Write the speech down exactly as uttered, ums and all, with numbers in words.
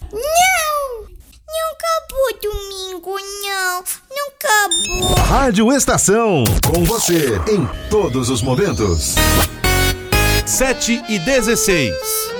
Não! Não acabou domingo, não. Não acabou. Rádio Estação, com você em todos os momentos. sete e dezesseis.